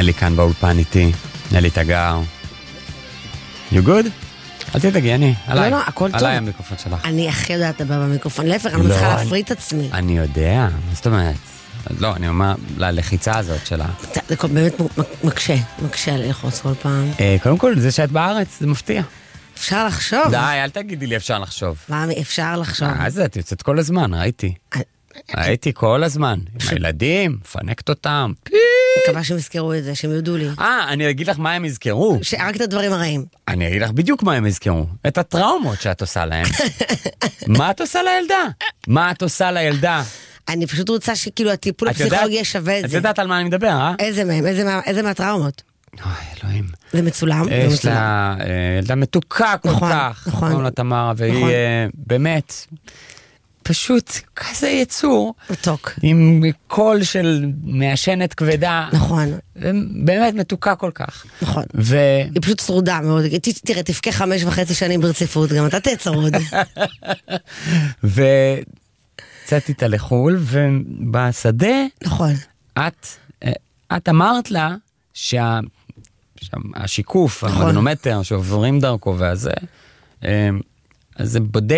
נלי כאן באולפן איתי, נלי תגר. You good? אל תדאגי, אני, עליי. לא, הכל טוב. עליי המיקרופון שלך. אני הכי יודעת לדבר במיקרופון, להפך, אני צריכה להפריד את עצמי. אני יודע, מה זאת אומרת? לא, אני אומר, ללחיצה הזאת שלה. זה באמת מקשה ללחוץ כל פעם. קודם כל, זה שאת בארץ, זה מפתיע. אפשר לחשוב. די, אל תגידי לי אפשר לחשוב. מה, אפשר לחשוב? זה, את יוצאת כל הזמן, ראיתי. הייתי כל הזמן, עם הילדים, פנקת אותם. מקווה שהם יזכרו את זה, שהם יודו לי. אני אגיד לך מה הם יזכרו. רק את הדברים הרעים. אני אגיד לך בדיוק מה הם יזכרו. את הטראומות שאת עושה להם. מה את עושה לילדה? מה את עושה לילדה? אני פשוט רוצה שכאילו הטיפול הפסיכולוגי ישווה את את זה. יודעת על מה אני מדבר, אה? איזה מהם? איזה מהטראומות? אוי, אלוהים. זה מצולם? יש לה ילדה מתוקה כל כך. נכון. קוראים לה תמרה, והיא באמת פשוט כזה יצור. מתוק. עם קול של מעשנת כבדה. נכון. באמת מתוקה כל כך. נכון. היא פשוט שרודה מאוד. תראה, תפקה 5.5 שנים ברציפות, גם אתה תצרוד. ויצאתי איתה לחול, ובשדה, נכון. את אמרת לה שהשיקוף, המגנומטר שעוברים דרכו והזה, אז זה בודק